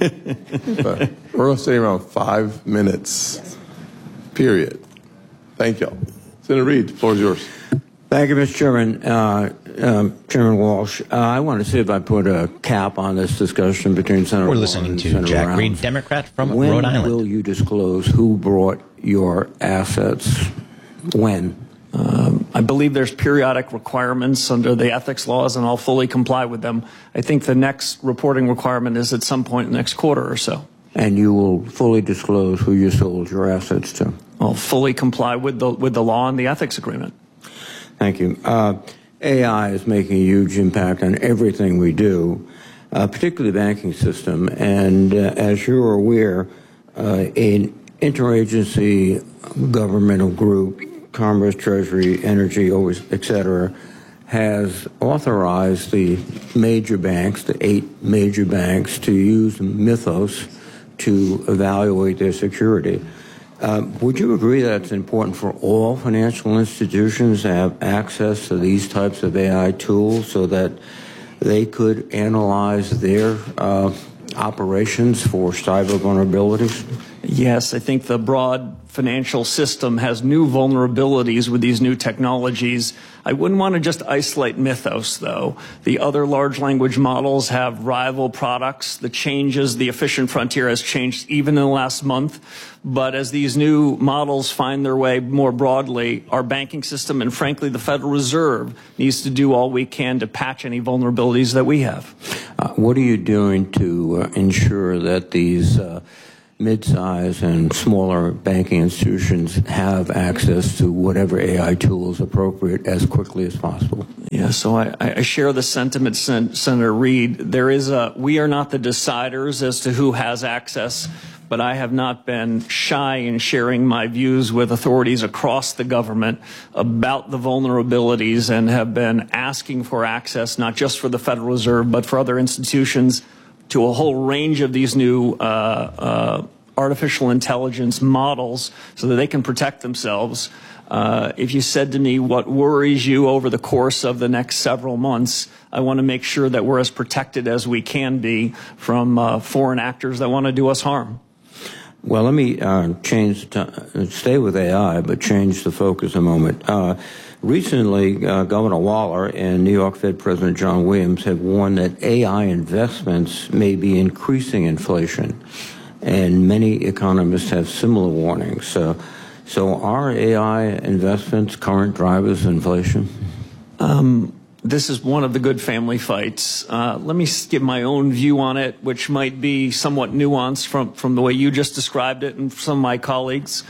But we're going to stay around five minutes, period. Thank y'all. Senator Reid, the floor is yours. Thank you, Mister Chairman. Uh, um, Chairman Walsh, uh, I want to see if I put a cap on this discussion between Senator We're Warren listening and to Senator Jack Rounds. Reed, Democrat from when Rhode Island. When will you disclose who brought your assets? When? Um, I believe there's periodic requirements under the ethics laws, and I'll fully comply with them. I think the next reporting requirement is at some point in the next quarter or so. And you will fully disclose who you sold your assets to? I'll fully comply with the with the law and the ethics agreement. Thank you. Uh, A I is making a huge impact on everything we do, uh, particularly the banking system. And uh, as you're aware, uh, an interagency governmental group, Commerce, Treasury, Energy, et cetera, has authorized the major banks, the eight major banks, to use Mythos to evaluate their security. Uh, would you agree that it's important for all financial institutions to have access to these types of A I tools so that they could analyze their uh, operations for cyber vulnerabilities? Yes, I think the broad financial system has new vulnerabilities with these new technologies. I wouldn't want to just isolate Mythos, though. The other large language models have rival products. The changes, the efficient frontier has changed even in the last month. But as these new models find their way more broadly, our banking system and, frankly, the Federal Reserve needs to do all we can to patch any vulnerabilities that we have. Uh, what are you doing to uh, ensure that these uh, mid-size and smaller banking institutions have access to whatever A I tool is appropriate as quickly as possible? Yeah, so I, I share the sentiment, Sen- Senator Reid. There is a, we are not the deciders as to who has access, but I have not been shy in sharing my views with authorities across the government about the vulnerabilities and have been asking for access, not just for the Federal Reserve, but for other institutions, to a whole range of these new uh, uh, artificial intelligence models so that they can protect themselves. Uh, if you said to me what worries you over the course of the next several months, I want to make sure that we're as protected as we can be from uh, foreign actors that want to do us harm. Well, let me uh, change, the stay with A I, but change the focus a moment. Uh, recently, uh, Governor Waller and New York Fed President John Williams have warned that A I investments may be increasing inflation, and many economists have similar warnings. So, so are A I investments current drivers of inflation? Um, This is one of the good family fights. Uh, let me give my own view on it, which might be somewhat nuanced from, from the way you just described it and some of my colleagues.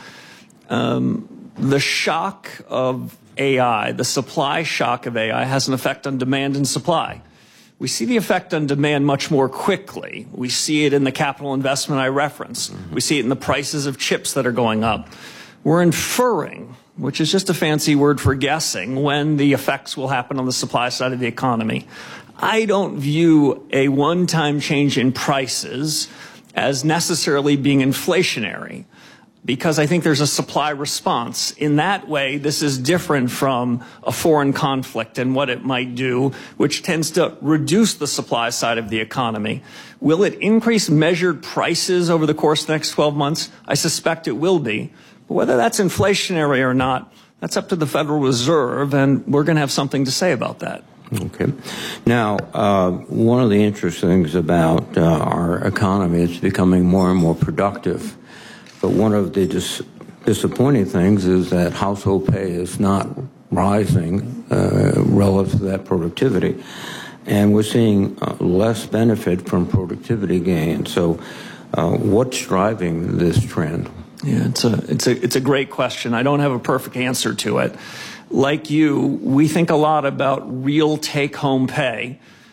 Um, the shock of A I, the supply shock of A I, has an effect on demand and supply. We see the effect on demand much more quickly. We see it in the capital investment I referenced. We see it in the prices of chips that are going up. We're inferring, which is just a fancy word for guessing, when the effects will happen on the supply side of the economy. I don't view a one-time change in prices as necessarily being inflationary, because I think there's a supply response. In that way, this is different from a foreign conflict and what it might do, which tends to reduce the supply side of the economy. Will it increase measured prices over the course of the next twelve months? I suspect it will be. But whether that's inflationary or not, that's up to the Federal Reserve, and we're going to have something to say about that. Okay. Now, uh, one of the interesting things about uh, our economy is becoming more and more productive. But one of the dis- disappointing things is that household pay is not rising uh, relative to that productivity. And we're seeing uh, less benefit from productivity gains. So uh, what's driving this trend? Yeah, it's a, it's a, it's a great question. I don't have a perfect answer to it. Like you, we think a lot about real take-home pay,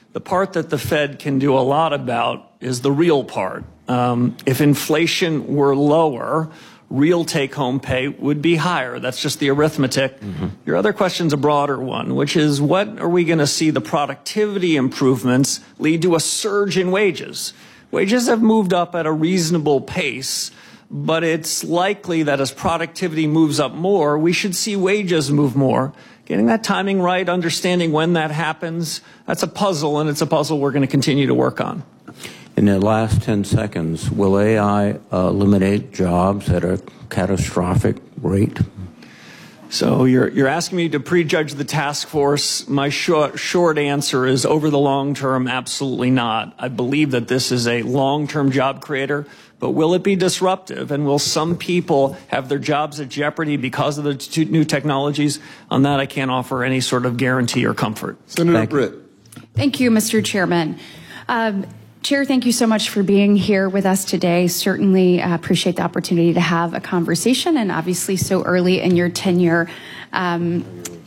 The part that the Fed can do a lot about is the real part. Um, if inflation were lower, real take-home pay would be higher. That's just the arithmetic. Mm-hmm. Your other question's a broader one, which is what are we going to see the productivity improvements lead to a surge in wages? Wages have moved up at a reasonable pace, but it's likely that as productivity moves up more, we should see wages move more. Getting that timing right, understanding when that happens, that's a puzzle, and it's a puzzle we're going to continue to work on. In the last ten seconds, will A I uh, eliminate jobs at a catastrophic rate? So you're, you're asking me to prejudge the task force. My short, short answer is over the long term, absolutely not. I believe that this is a long-term job creator, but will it be disruptive? And will some people have their jobs at jeopardy because of the t- new technologies? On that, I can't offer any sort of guarantee or comfort. Senator Britt. Thank you, Mister Chairman. Um, Chair, thank you so much for being here with us today. Certainly uh, appreciate the opportunity to have a conversation, and obviously so early in your tenure um,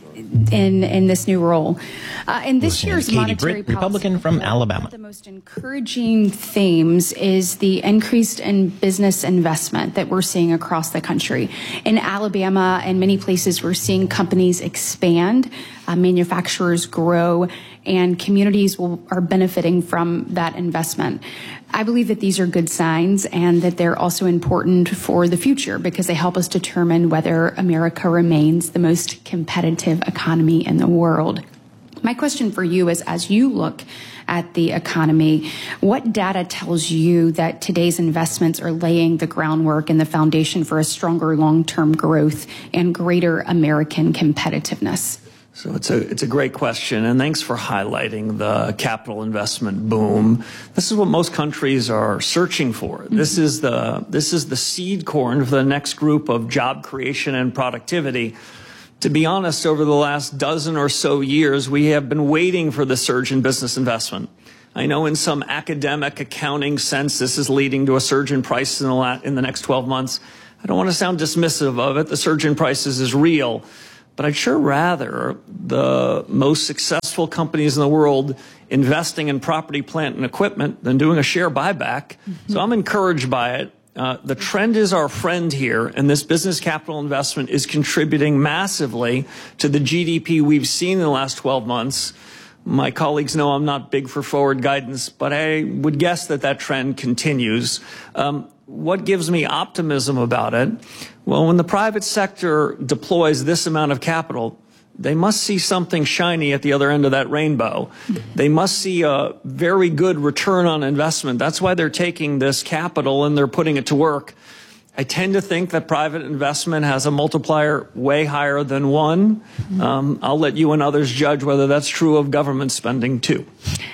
in in this new role. Uh, in this Listen, year's Katie monetary Britt, policy, Republican from Alabama. the most encouraging themes is the increased in business investment that we're seeing across the country. In Alabama and many places, we're seeing companies expand, uh, manufacturers grow, and communities will, are benefiting from that investment. I believe that these are good signs and that they're also important for the future because they help us determine whether America remains the most competitive economy in the world. My question for you is, as you look at the economy, what data tells you that today's investments are laying the groundwork and the foundation for a stronger long-term growth and greater American competitiveness? So it's a it's a great question, and thanks for highlighting the capital investment boom. This is what most countries are searching for. Mm-hmm. This is the this is the seed corn for the next group of job creation and productivity. To be honest, over the last dozen or so years, we have been waiting for the surge in business investment. I know in some academic accounting sense, this is leading to a surge in prices in the, la- in the next twelve months. I don't want to sound dismissive of it. The surge in prices is real. But I'd sure rather the most successful companies in the world investing in property, plant, and equipment than doing a share buyback. Mm-hmm. So I'm encouraged by it. Uh, the trend is our friend here, and this business capital investment is contributing massively to the G D P we've seen in the last twelve months. My colleagues know I'm not big for forward guidance, but I would guess that that trend continues. Um, what gives me optimism about it? Well, when the private sector deploys this amount of capital, they must see something shiny at the other end of that rainbow. They must see a very good return on investment. That's why they're taking this capital and they're putting it to work. I tend to think that private investment has a multiplier way higher than one. Um, I'll let you and others judge whether that's true of government spending too.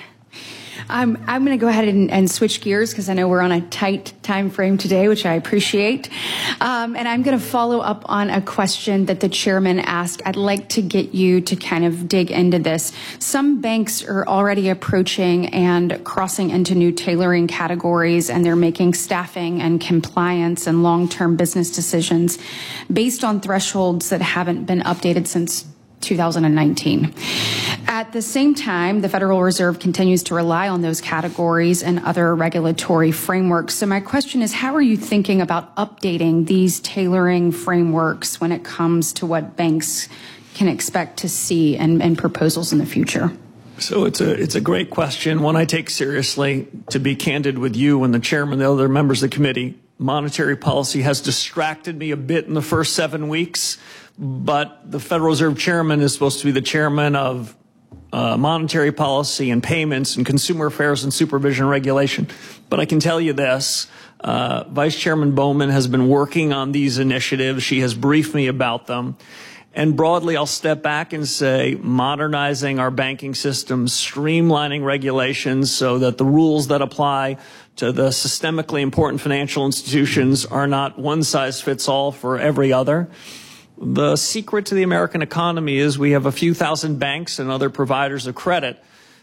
I'm, I'm going to go ahead and, and switch gears because I know we're on a tight time frame today, which I appreciate. Um, and I'm going to follow up on a question that the chairman asked. I'd like to get you to kind of dig into this. Some banks are already approaching and crossing into new tailoring categories, and they're making staffing and compliance and long-term business decisions based on thresholds that haven't been updated since two thousand nineteen. At the same time, the Federal Reserve continues to rely on those categories and other regulatory frameworks. So my question is, how are you thinking about updating these tailoring frameworks when it comes to what banks can expect to see and, and proposals in the future? So it's a it's a great question, one I take seriously. To be candid with you and the chairman and the other members of the committee, monetary policy has distracted me a bit in the first seven weeks, but the Federal Reserve chairman is supposed to be the chairman of uh, monetary policy and payments and consumer affairs and supervision and regulation. But I can tell you this, uh, Vice Chairman Bowman has been working on these initiatives. She has briefed me about them. And broadly, I'll step back and say modernizing our banking system, streamlining regulations so that the rules that apply to the systemically important financial institutions are not one size fits all for every other. The secret to the American economy is we have a few thousand banks and other providers of credit,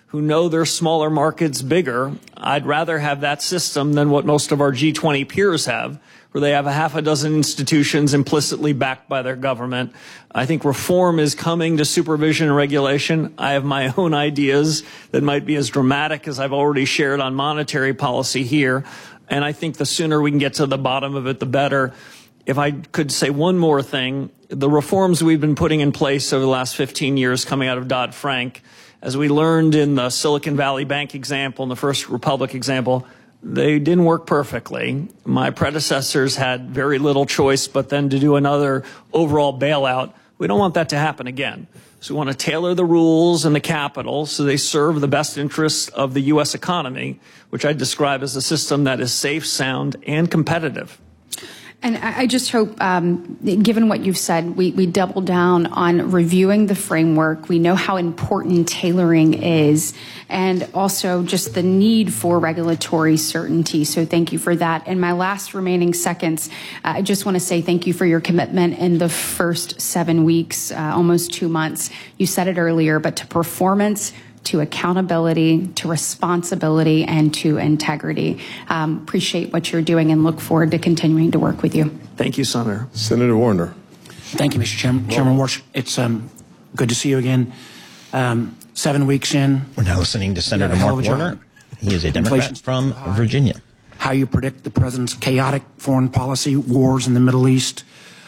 who know their smaller markets bigger. I'd rather have that system than what most of our G twenty peers have, where they have a half a dozen institutions implicitly backed by their government. I think reform is coming to supervision and regulation. I have my own ideas that might be as dramatic as I've already shared on monetary policy here. And I think the sooner we can get to the bottom of it, the better. If I could say one more thing, the reforms we've been putting in place over the last fifteen years coming out of Dodd-Frank, as we learned in the Silicon Valley Bank example and the First Republic example, they didn't work perfectly. My predecessors had very little choice but then to do another overall bailout. We don't want that to happen again. So we want to tailor the rules and the capital so they serve the best interests of the U S economy, which I describe as a system that is safe, sound, and competitive. And I just hope, um, given what you've said, we, we double down on reviewing the framework. We know how important tailoring is, and also just the need for regulatory certainty. So thank you for that. In my last remaining seconds, uh, I just want to say thank you for your commitment in the first seven weeks, uh, almost two months. You said it earlier, but to performance, to accountability, to responsibility, and to integrity. Um, appreciate what you're doing and look forward to continuing to work with you. Thank you, Senator. Senator Warner. Thank you, Mister Chairman. Chairman Warsh, it's um, good to see you again. Um, seven weeks in. We're now listening to Senator Mark Warner. He is a Democrat from Virginia. How you predict the president's chaotic foreign policy, wars in the Middle East.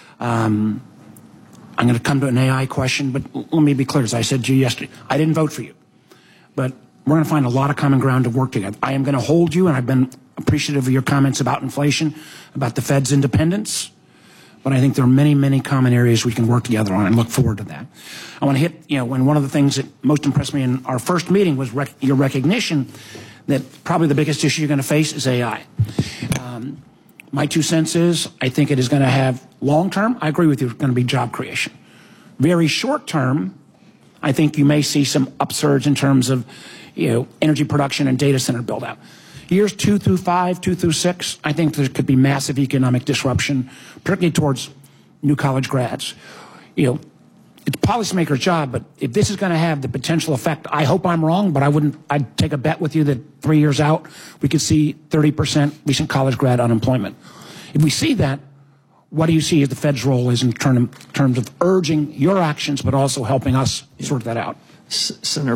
Um, I'm going to come to an A I question, but let me be clear. As I said to you yesterday, I didn't vote for you. But we're going to find a lot of common ground to work together. I am going to hold you, and I've been appreciative of your comments about inflation, about the Fed's independence. But I think there are many, many common areas we can work together on, and look forward to that. I want to hit, you know, when one of the things that most impressed me in our first meeting was rec your recognition that probably the biggest issue you're going to face is A I. Um, my two cents is I think it is going to have long-term, I agree with you, it's going to be job creation. Very short-term, I think you may see some upsurge in terms of, you know, energy production and data center build out. Years two through five, two through six, I think there could be massive economic disruption, particularly towards new college grads. You know, it's policymaker's job, but if this is going to have the potential effect, I hope I'm wrong, but I wouldn't, I'd take a bet with you that three years out, we could see thirty percent recent college grad unemployment. If we see that, what do you see as the Fed's role is in term, terms of urging your actions, but also helping us sort that out? S- Senator